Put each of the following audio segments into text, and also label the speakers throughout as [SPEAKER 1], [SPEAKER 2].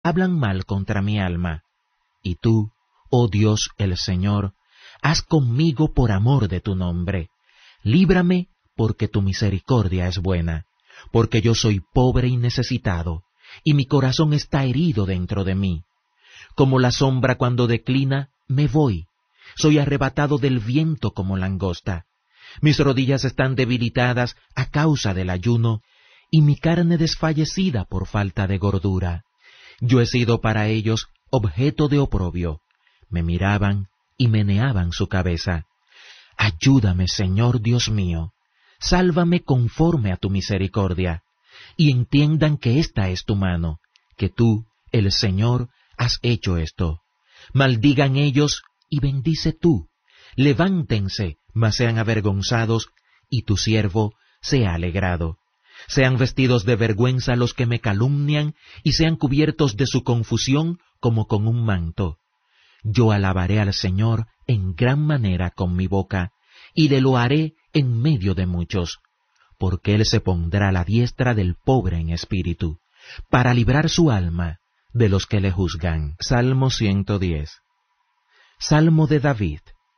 [SPEAKER 1] hablan mal contra mi alma. Y tú, oh Dios el Señor, haz conmigo por amor de tu nombre. Líbrame, porque tu misericordia es buena, porque yo soy pobre y necesitado, y mi corazón está herido dentro de mí. Como la sombra cuando declina, me voy. Soy arrebatado del viento como langosta. Mis rodillas están debilitadas a causa del ayuno, y mi carne desfallecida por falta de gordura. Yo he sido para ellos objeto de oprobio. Me miraban y meneaban su cabeza. Ayúdame, Señor Dios mío. Sálvame conforme a tu misericordia, y entiendan que esta es tu mano, que tú, el Señor, has hecho esto. Maldigan ellos y bendice tú. Levántense, mas sean avergonzados, y tu siervo sea alegrado. Sean vestidos de vergüenza los que me calumnian, y sean cubiertos de su confusión como con un manto. Yo alabaré al Señor en gran manera con mi boca, y le loaré en medio de muchos, porque Él se pondrá a la diestra del pobre en espíritu, para librar su alma de los que le juzgan. Salmo 110. Salmo de David.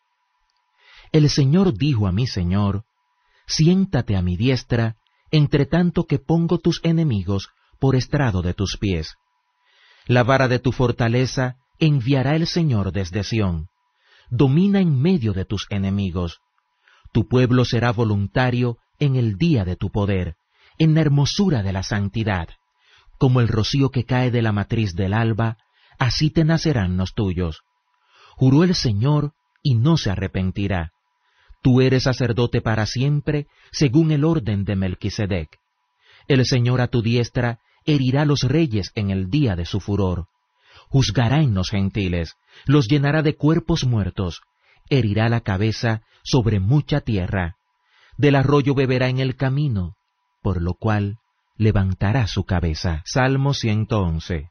[SPEAKER 1] El Señor dijo a mi Señor, siéntate a mi diestra, entre tanto que pongo tus enemigos por estrado de tus pies. La vara de tu fortaleza enviará el Señor desde Sión. Domina en medio de tus enemigos. Tu pueblo será voluntario en el día de tu poder, en la hermosura de la santidad. Como el rocío que cae de la matriz del alba, así te nacerán los tuyos. Juró el Señor y no se arrepentirá. Tú eres sacerdote para siempre, según el orden de Melquisedec. El Señor a tu diestra herirá a los reyes en el día de su furor. Juzgará en los gentiles, los llenará de cuerpos muertos, herirá la cabeza sobre mucha tierra. Del arroyo beberá en el camino, por lo cual levantará su cabeza. Salmo 111.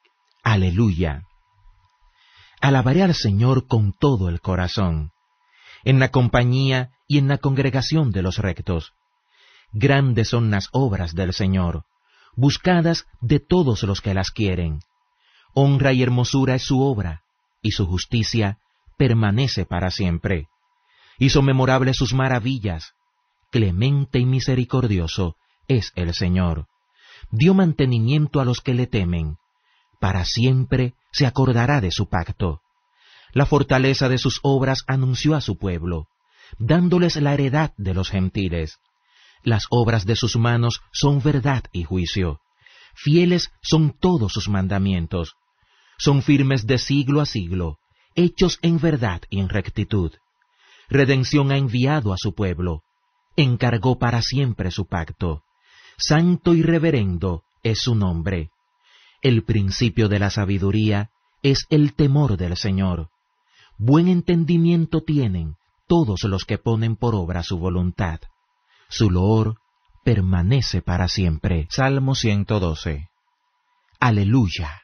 [SPEAKER 1] Aleluya. Alabaré al Señor con todo el corazón, en la compañía y en la congregación de los rectos. Grandes son las obras del Señor, buscadas de todos los que las quieren. Honra y hermosura es su obra, y su justicia permanece para siempre. Hizo memorables sus maravillas. Clemente y misericordioso es el Señor. Dio mantenimiento a los que le temen. Para siempre se acordará de su pacto. La fortaleza de sus obras anunció a su pueblo, dándoles la heredad de los gentiles. Las obras de sus manos son verdad y juicio. Fieles son todos sus mandamientos. Son firmes de siglo a siglo, hechos en verdad y en rectitud. Redención ha enviado a su pueblo. Encargó para siempre su pacto. Santo y reverendo es su nombre. El principio de la sabiduría es el temor del Señor. Buen entendimiento tienen todos los que ponen por obra su voluntad. Su loor permanece para siempre. Salmo 112. Aleluya.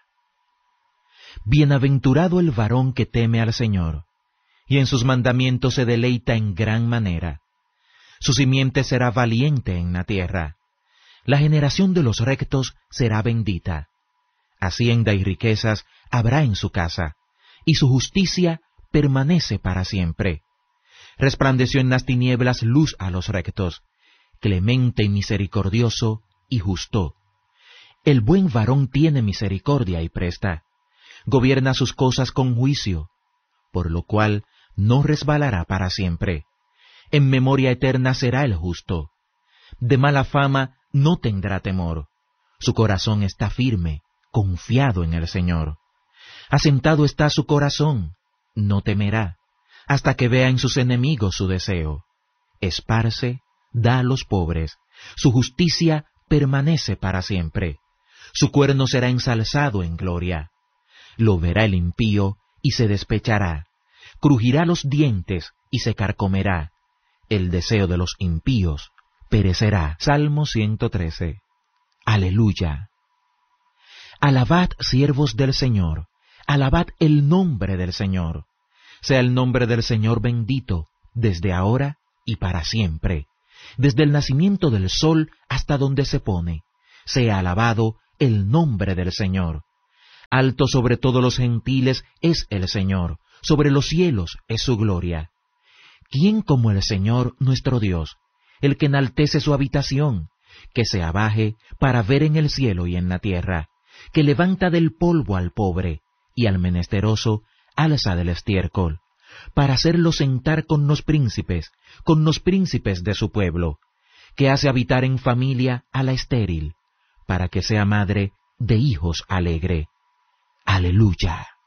[SPEAKER 1] Bienaventurado el varón que teme al Señor, y en sus mandamientos se deleita en gran manera. Su simiente será valiente en la tierra. La generación de los rectos será bendita. Hacienda y riquezas habrá en su casa, y su justicia permanece para siempre. Resplandeció en las tinieblas luz a los rectos, clemente y misericordioso y justo. El buen varón tiene misericordia y presta, gobierna sus cosas con juicio, por lo cual no resbalará para siempre. En memoria eterna será el justo. De mala fama no tendrá temor. Su corazón está firme, confiado en el Señor. Asentado está su corazón, no temerá, hasta que vea en sus enemigos su deseo. Esparce, da a los pobres, su justicia permanece para siempre. Su cuerno será ensalzado en gloria. Lo verá el impío y se despechará. Crujirá los dientes y se carcomerá. El deseo de los impíos perecerá. Salmo 113. Aleluya. Alabad, siervos del Señor, alabad el nombre del Señor. Sea el nombre del Señor bendito, desde ahora y para siempre. Desde el nacimiento del sol hasta donde se pone, sea alabado el nombre del Señor. Alto sobre todos los gentiles es el Señor, sobre los cielos es su gloria. ¿Quién como el Señor nuestro Dios, el que enaltece su habitación, que se abaje para ver en el cielo y en la tierra, que levanta del polvo al pobre, y al menesteroso alza del estiércol, para hacerlo sentar con los príncipes de su pueblo, que hace habitar en familia a la estéril, para que sea madre de hijos alegre? Aleluya.